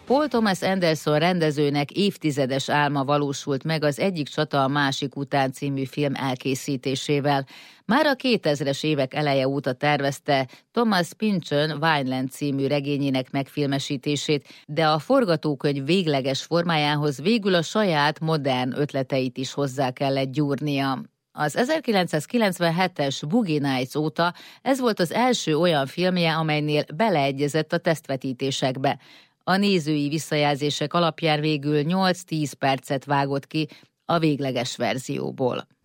Paul Thomas Anderson rendezőnek évtizedes álma valósult meg az Egyik csata a másik után című film elkészítésével. Már a 2000-es évek eleje óta tervezte Thomas Pynchon Vineland című regényének megfilmesítését, de a forgatókönyv végleges formájához végül a saját modern ötleteit is hozzá kellett gyúrnia. Az 1997-es Boogie Nights óta ez volt az első olyan filmje, amelynél beleegyezett a tesztvetítésekbe. A nézői visszajelzések alapján végül 8-10 percet vágott ki a végleges verzióból.